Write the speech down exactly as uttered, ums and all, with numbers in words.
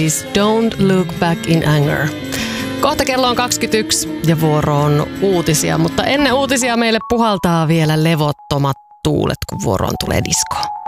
Is Don't Look Back in Anger. Kohta kello on kaksikymmentäyksi ja vuoro on uutisia, mutta ennen uutisia meille puhaltaa vielä levottomat tuulet, kun vuoroon tulee diskoa.